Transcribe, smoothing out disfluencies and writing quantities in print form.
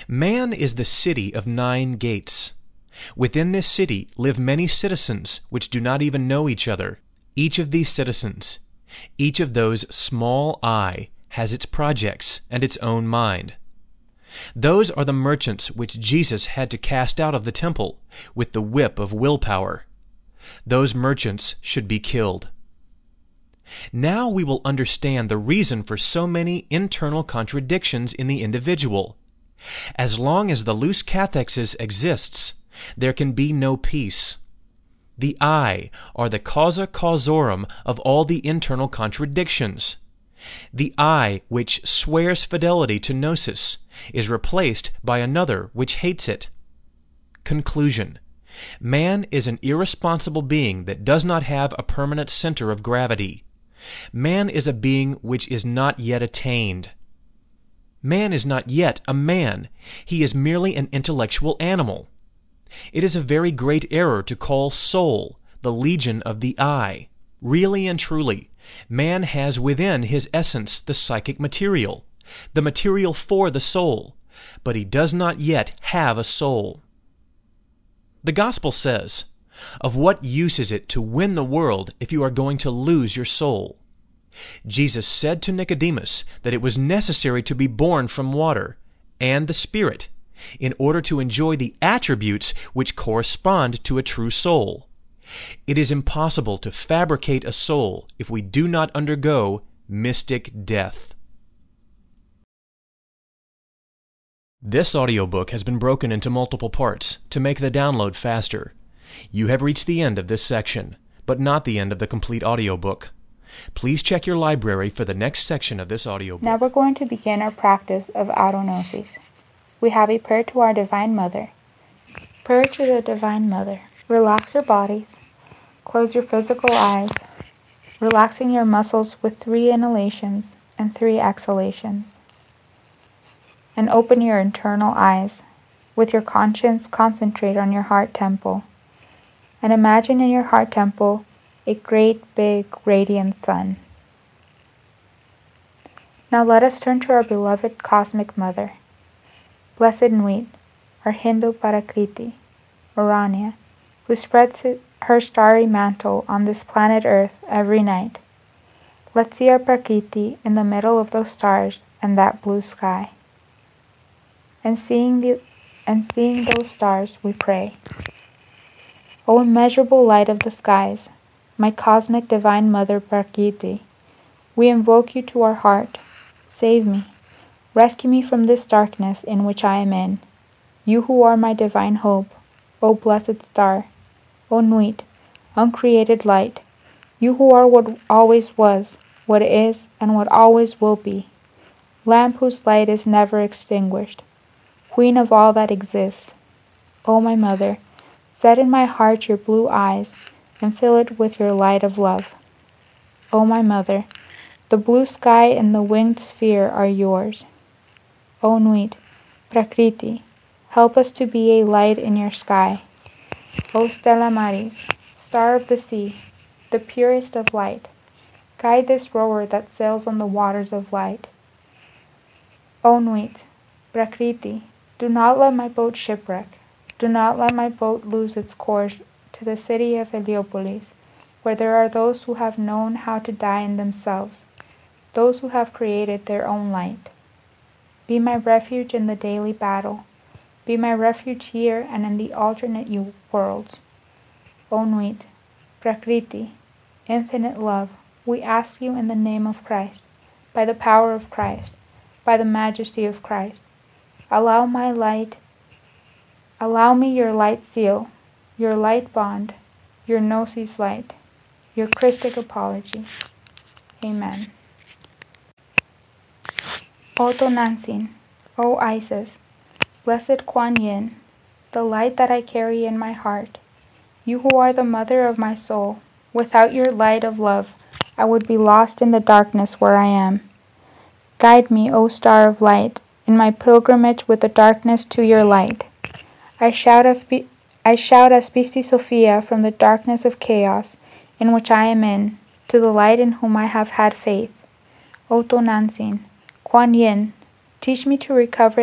Man is the city of 9 gates. Within this city live many citizens which do not even know each other. Each of these citizens, each of those small I, has its projects and its own mind. Those are the merchants which Jesus had to cast out of the temple with the whip of willpower. Those merchants should be killed. Now we will understand the reason for so many internal contradictions in the individual. As long as the Lus Cathexis exists, there can be no peace. The I are the causa causorum of all the internal contradictions. The I which swears fidelity to Gnosis is replaced by another which hates it. Conclusion. Man is an irresponsible being that does not have a permanent center of gravity. Man is a being which is not yet attained. Man is not yet a man. He is merely an intellectual animal. It is a very great error to call soul the legion of the I. Really and truly, man has within his essence the psychic material, the material for the soul, but he does not yet have a soul. The Gospel says, "Of what use is it to win the world if you are going to lose your soul?" Jesus said to Nicodemus that it was necessary to be born from water and the Spirit in order to enjoy the attributes which correspond to a true soul. It is impossible to fabricate a soul if we do not undergo mystic death. This audiobook has been broken into multiple parts to make the download faster. You have reached the end of this section, but not the end of the complete audiobook. Please check your library for the next section of this audiobook. Now we're going to begin our practice of autognosis. We have a prayer to our Divine Mother. Prayer to the Divine Mother. Relax your bodies. Close your physical eyes, relaxing your muscles with 3 inhalations and 3 exhalations. And open your internal eyes. With your conscience, concentrate on your heart temple. And imagine in your heart temple a great, big, radiant sun. Now let us turn to our beloved Cosmic Mother. Blessed Nuit, our Hindu Parakriti, Urania, who spreads her starry mantle on this planet Earth every night. Let's see our Prakriti in the middle of those stars and that blue sky. And seeing those stars, we pray. O immeasurable light of the skies, my cosmic divine mother Prakriti, we invoke you to our heart. Save me. Rescue me from this darkness in which I am in. You who are my divine hope, O blessed star, O Nuit, uncreated light, you who are what always was, what is, and what always will be, lamp whose light is never extinguished, queen of all that exists. O my mother, set in my heart your blue eyes, and fill it with your light of love. O my mother, the blue sky and the winged sphere are yours. O Nuit, Prakriti, help us to be a light in your sky. O Stella Maris, star of the sea, the purest of light, guide this rower that sails on the waters of light. O Nuit, Prakriti, do not let my boat shipwreck. Do not let my boat lose its course to the city of Heliopolis, where there are those who have known how to die in themselves, those who have created their own light. Be my refuge in the daily battle. Be my refuge here and in the alternate worlds. O Nuit, Prakriti, infinite love, we ask you in the name of Christ, by the power of Christ, by the majesty of Christ, allow me your light seal, your light bond, your Gnosis light, your Christic apology. Amen. O Tonantzin, O Isis, blessed Kuan Yin, the light that I carry in my heart, you who are the mother of my soul, without your light of love, I would be lost in the darkness where I am. Guide me, O star of light, in my pilgrimage with the darkness to your light. I shout as Pisti Sophia from the darkness of chaos in which I am in, to the light in whom I have had faith. O Tonantzin, Kuan Yin, teach me to recover